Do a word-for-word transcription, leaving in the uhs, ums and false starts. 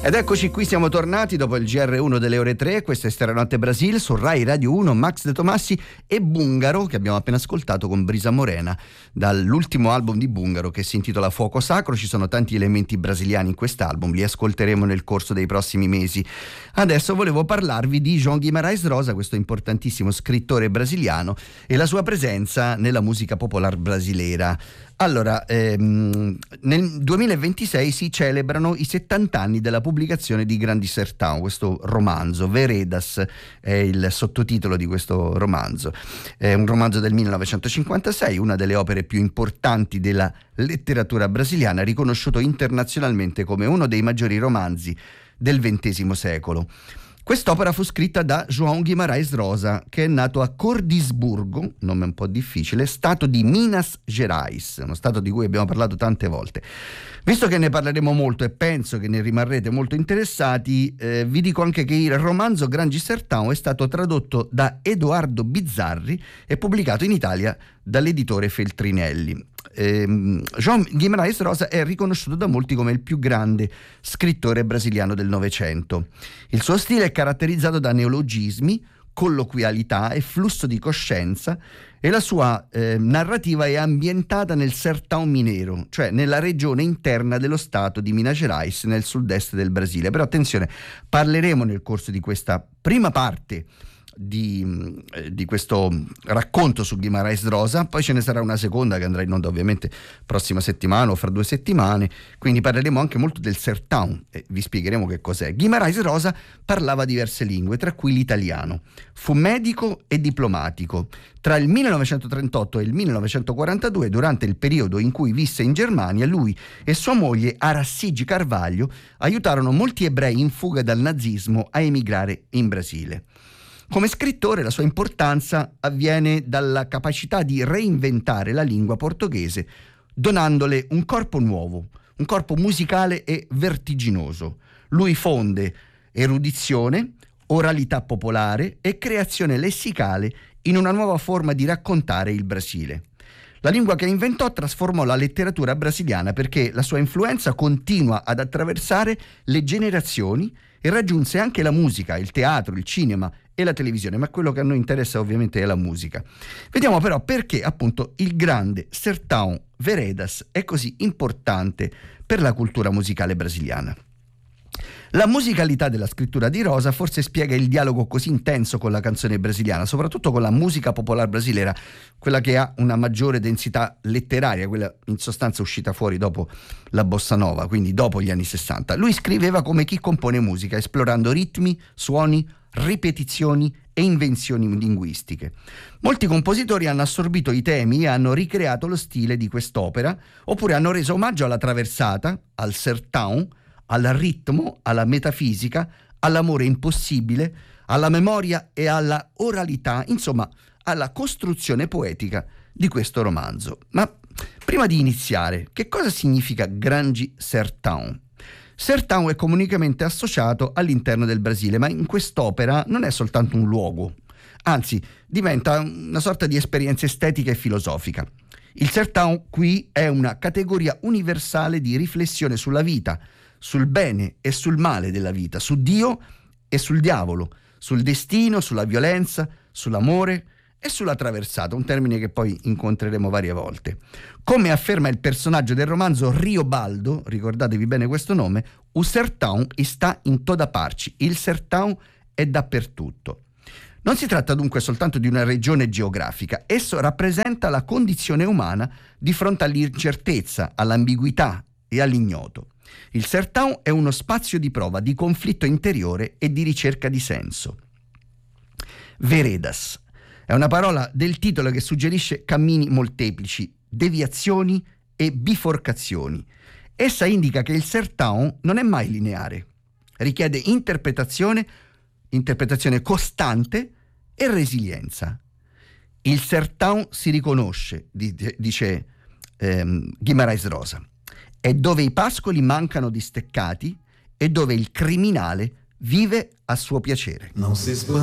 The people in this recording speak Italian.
Ed eccoci qui, siamo tornati dopo il G R uno delle ore tre. Questa è Steranotte Brasil su Rai Radio uno, Max De Tomassi e Bungaro, che abbiamo appena ascoltato con Brisa Morena dall'ultimo album di Bungaro che si intitola Fuoco Sacro. Ci sono tanti elementi brasiliani in quest'album, li ascolteremo nel corso dei prossimi mesi. Adesso volevo parlarvi di João Guimarães Rosa, questo importantissimo scrittore brasiliano, e la sua presenza nella musica popolare brasileira. Allora, ehm, nel duemilaventisei si celebrano i settanta anni della pubblicazione di Grande Sertão, questo romanzo. Veredas è il sottotitolo di questo romanzo. È un romanzo del millenovecentocinquantasei, una delle opere più importanti della letteratura brasiliana, riconosciuto internazionalmente come uno dei maggiori romanzi del ventesimo secolo. Quest'opera fu scritta da João Guimarães Rosa, che è nato a Cordisburgo, nome un po' difficile, stato di Minas Gerais, uno stato di cui abbiamo parlato tante volte. Visto che ne parleremo molto e penso che ne rimarrete molto interessati, eh, vi dico anche che il romanzo Grande Sertão è stato tradotto da Edoardo Bizzarri e pubblicato in Italia dall'editore Feltrinelli. Eh, João Guimarães Rosa è riconosciuto da molti come il più grande scrittore brasiliano del Novecento. Il suo stile è caratterizzato da neologismi, colloquialità e flusso di coscienza, e la sua eh, narrativa è ambientata nel Sertão Mineiro, cioè nella regione interna dello stato di Minas Gerais, nel sud-est del Brasile. Però attenzione, parleremo nel corso di questa prima parte Di, di questo racconto su Guimarães Rosa, poi ce ne sarà una seconda che andrà in onda ovviamente prossima settimana o fra due settimane, quindi parleremo anche molto del Sertão e vi spiegheremo che cos'è. Guimarães Rosa parlava diverse lingue, tra cui l'italiano. Fu medico e diplomatico. Tra il millenovecentotrentotto e il millenovecentoquarantadue, durante il periodo in cui visse in Germania, lui e sua moglie Arassigi Carvalho aiutarono molti ebrei in fuga dal nazismo a emigrare in Brasile. Come scrittore la sua importanza avviene dalla capacità di reinventare la lingua portoghese, donandole un corpo nuovo, un corpo musicale e vertiginoso. Lui fonde erudizione, oralità popolare e creazione lessicale in una nuova forma di raccontare il Brasile. La lingua che inventò trasformò la letteratura brasiliana perché la sua influenza continua ad attraversare le generazioni e raggiunse anche la musica, il teatro, il cinema e la televisione, ma quello che a noi interessa ovviamente è la musica. Vediamo però perché appunto il Grande Sertão Veredas è così importante per la cultura musicale brasiliana. La musicalità della scrittura di Rosa forse spiega il dialogo così intenso con la canzone brasiliana, soprattutto con la musica popolare brasileira, quella che ha una maggiore densità letteraria, quella in sostanza uscita fuori dopo la bossa nova, quindi dopo gli anni sessanta. Lui scriveva come chi compone musica, esplorando ritmi, suoni, ripetizioni e invenzioni linguistiche. Molti compositori hanno assorbito i temi e hanno ricreato lo stile di quest'opera, oppure hanno reso omaggio alla traversata, al sertão, al ritmo, alla metafisica, all'amore impossibile, alla memoria e alla oralità, insomma alla costruzione poetica di questo romanzo. Ma prima di iniziare, che cosa significa Grande Sertão? Sertão è comunemente associato all'interno del Brasile, ma in quest'opera non è soltanto un luogo, anzi diventa una sorta di esperienza estetica e filosofica. Il Sertão qui è una categoria universale di riflessione sulla vita, sul bene e sul male della vita, su Dio e sul diavolo, sul destino, sulla violenza, sull'amore e sulla traversata, un termine che poi incontreremo varie volte. Come afferma il personaggio del romanzo Riobaldo, ricordatevi bene questo nome, o Sertão está in toda parte, il Sertão è dappertutto. Non si tratta dunque soltanto di una regione geografica, esso rappresenta la condizione umana di fronte all'incertezza, all'ambiguità e all'ignoto. Il Sertão è uno spazio di prova, di conflitto interiore e di ricerca di senso. Veredas è una parola del titolo che suggerisce cammini molteplici, deviazioni e biforcazioni. Essa indica che il Sertão non è mai lineare, richiede interpretazione, interpretazione costante e resilienza. Il Sertão si riconosce, dice ehm, Guimarães Rosa, è dove i pascoli mancano di steccati e dove il criminale vive a suo piacere. Non si